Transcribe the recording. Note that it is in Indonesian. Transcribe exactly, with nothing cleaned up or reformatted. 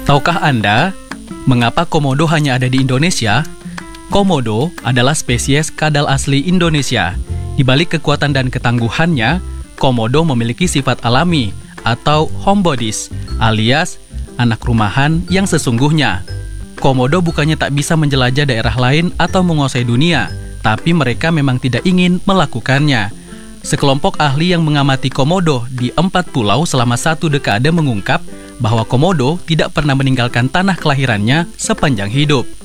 Tahukah Anda, mengapa komodo hanya ada di Indonesia? Komodo adalah spesies kadal asli Indonesia. Di balik kekuatan dan ketangguhannya, komodo memiliki sifat alami atau homebodies, alias anak rumahan yang sesungguhnya. Komodo bukannya tak bisa menjelajah daerah lain atau menguasai dunia, tapi mereka memang tidak ingin melakukannya. Sekelompok ahli yang mengamati komodo di empat pulau selama satu dekade mengungkap bahwa komodo tidak pernah meninggalkan tanah kelahirannya sepanjang hidup.